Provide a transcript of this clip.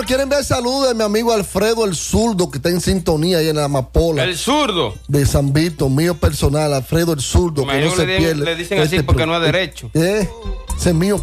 Quieren ver saludos de mi amigo Alfredo el Zurdo, que está en sintonía ahí en la Amapola. El Zurdo. De San Vito, mío personal, Alfredo el Zurdo, que no se pierde. Le dicen así porque no es derecho. Ese es mío